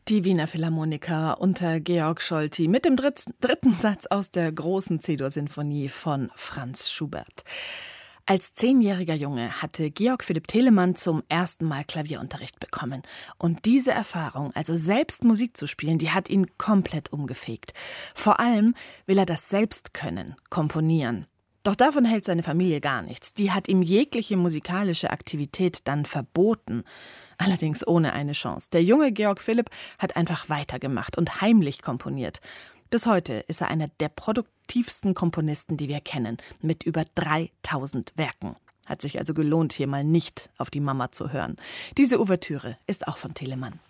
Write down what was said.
Die Wiener Philharmoniker unter Georg Scholti mit dem dritten Satz aus der großen C-Dur-Sinfonie von Franz Schubert. Als 10-jähriger Junge hatte Georg Philipp Telemann zum ersten Mal Klavierunterricht bekommen. Und diese Erfahrung, also selbst Musik zu spielen, die hat ihn komplett umgefegt. Vor allem will er das selbst können, komponieren. Doch davon hält seine Familie gar nichts. Die hat ihm jegliche musikalische Aktivität dann verboten. Allerdings ohne eine Chance. Der junge Georg Philipp hat einfach weitergemacht und heimlich komponiert. Bis heute ist er einer der produktivsten Komponisten, die wir kennen, mit über 3000 Werken. Hat sich also gelohnt, hier mal nicht auf die Mama zu hören. Diese Ouvertüre ist auch von Telemann.